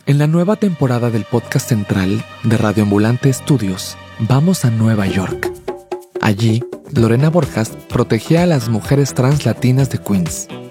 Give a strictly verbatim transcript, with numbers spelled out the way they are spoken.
En la nueva temporada del podcast central de Radio Ambulante Studios, vamos a Nueva York. Allí, Lorena Borjas protegía a las mujeres trans latinas de Queens.